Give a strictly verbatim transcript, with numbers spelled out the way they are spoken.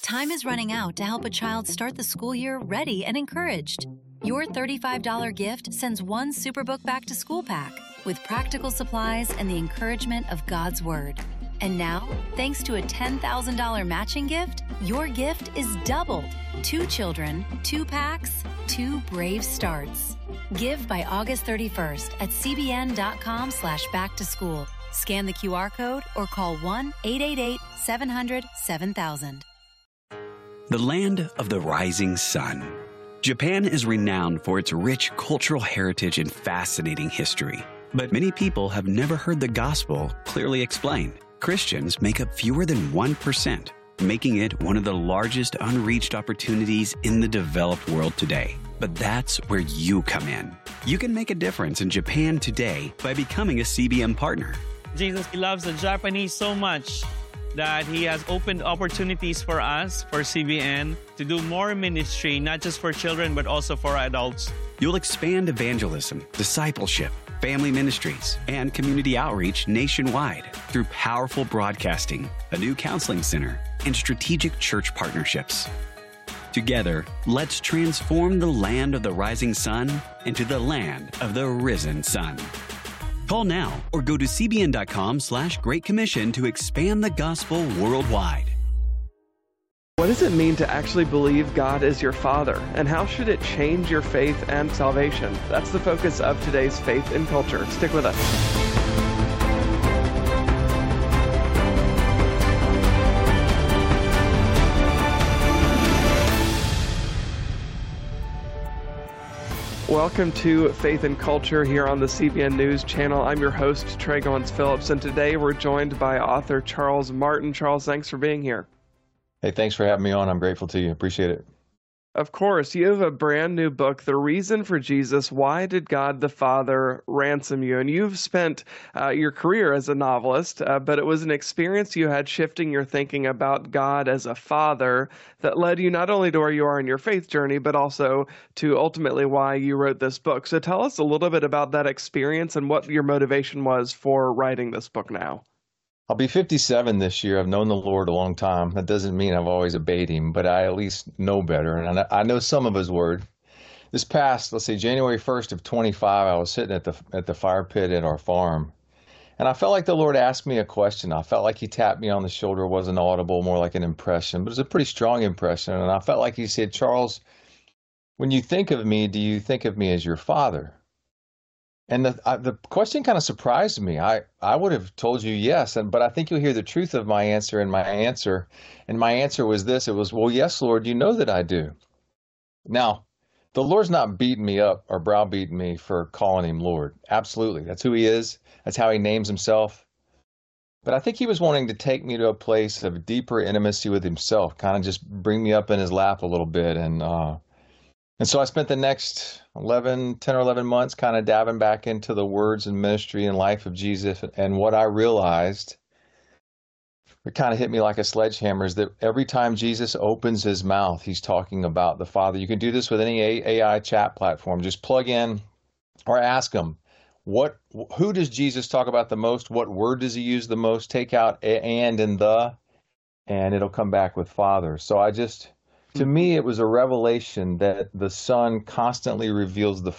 Time is running out to help a child start the school year ready and encouraged. Your thirty-five dollars gift sends one Superbook Back to School pack with practical supplies and the encouragement of God's Word. And now, thanks to a ten thousand dollars matching gift, your gift is doubled. Two children, two packs, two brave starts. Give by August thirty-first at cbn.com slash back to school. Scan the Q R code or call one eight eight eight, seven hundred, seven thousand. The land of the rising sun. Japan is renowned for its rich cultural heritage and fascinating history. But many people have never heard the gospel clearly explained. Christians make up fewer than one percent, making it one of the largest unreached opportunities in the developed world today. But that's where you come in. You can make a difference in Japan today by becoming a C B M partner. Jesus, he loves the Japanese so much that he has opened opportunities for us, for C B N, to do more ministry, not just for children, but also for adults. You'll expand evangelism, discipleship, family ministries, and community outreach nationwide through powerful broadcasting, a new counseling center, and strategic church partnerships. Together, let's transform the land of the rising sun into the land of the risen sun. Call now or go to cbn.com slash Great Commission to expand the gospel worldwide. What does it mean to actually believe God is your Father, and how should it change your faith and salvation? That's the focus of today's Faith and Culture. Stick with us. Welcome to Faith and Culture here on the C B N News Channel. I'm your host, Trey Goins-Phillips, and today we're joined by author Charles Martin. Charles, thanks for being here. Hey, thanks for having me on. I'm grateful to you. Appreciate it. Of course, you have a brand new book, The Reason for Jesus, Why Did God the Father Ransom You? And you've spent uh, your career as a novelist, uh, but it was an experience you had shifting your thinking about God as a father that led you not only to where you are in your faith journey, but also to ultimately why you wrote this book. So tell us a little bit about that experience and what your motivation was for writing this book now. I'll be fifty-seven this year. I've known the Lord a long time. That doesn't mean I've always obeyed him, but I at least know better, and I know some of his word. This past, let's say, January first of twenty-five, I was sitting at the at the fire pit at our farm, and I felt like the Lord asked me a question. I felt like he tapped me on the shoulder. It wasn't audible, more like an impression, but it was a pretty strong impression, and I felt like he said, Charles, when you think of me, do you think of me as your father? And the I, the question kind of surprised me. I, I would have told you yes, and but I think you'll hear the truth of my answer and my answer. And my answer was this. It was, well, yes, Lord, you know that I do. Now, the Lord's not beating me up or browbeating me for calling him Lord. Absolutely. That's who he is. That's how he names himself. But I think he was wanting to take me to a place of deeper intimacy with himself, kind of just bring me up in his lap a little bit. And uh, and so I spent the next eleven, ten or eleven months kind of diving back into the words and ministry and life of Jesus. And what I realized, it kind of hit me like a sledgehammer, is that every time Jesus opens his mouth, he's talking about the Father. You can do this with any A I chat platform. Just plug in or ask him, what, who does Jesus talk about the most? What word does he use the most? Take out a, and and the, and it'll come back with Father. So I just... To me, it was a revelation that the Son constantly reveals the